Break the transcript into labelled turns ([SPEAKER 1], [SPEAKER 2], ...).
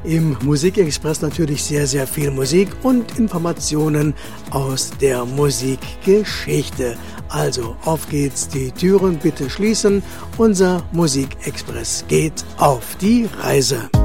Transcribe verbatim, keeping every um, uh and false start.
[SPEAKER 1] Im Musikexpress natürlich sehr, sehr viel Musik und Informationen aus der Musikgeschichte. Also, auf geht's, die Türen bitte schließen. Unser Musikexpress geht auf die Reise.